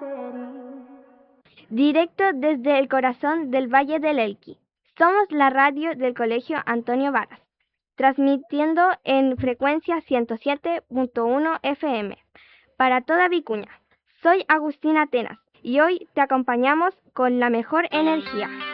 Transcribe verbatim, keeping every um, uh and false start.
Directo desde el corazón del Valle del Elqui. Somos la radio del Colegio Antonio Varas, transmitiendo en frecuencia ciento siete punto uno F M para toda Vicuña. Soy Agustina Atenas y hoy te acompañamos con la mejor energía.